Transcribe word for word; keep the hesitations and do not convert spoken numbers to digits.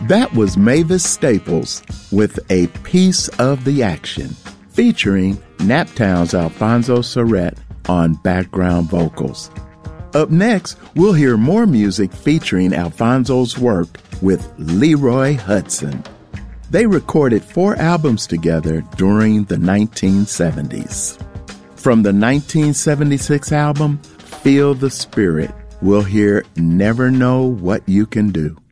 That was Mavis Staples with A Piece of the Action, featuring Naptown's Alfonso Surrett on background vocals. Up next, we'll hear more music featuring Alfonso's work with Leroy Hudson. They recorded four albums together during the nineteen seventies. From the nineteen seventy-six album, Feel the Spirit, we'll hear Never Know What You Can Do.